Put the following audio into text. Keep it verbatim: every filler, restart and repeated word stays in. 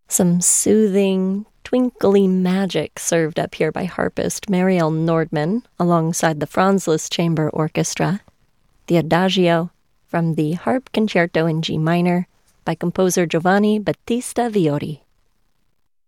Some soothing, twinkly magic served up here by harpist Marielle Nordman alongside the Franz Liszt Chamber Orchestra. The Adagio from the Harp Concerto in G minor by composer Giovanni Battista Vioti.